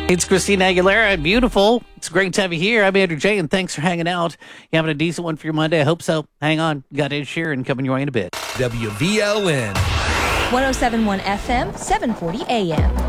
It's Christina Aguilera. Beautiful. It's great to have you here. I'm Andrew J, and thanks for hanging out. You having a decent one for your Monday? I hope so. Hang on. Got Ed Sheeran coming your way in a bit. WVLN. 107.1 FM, 740 AM.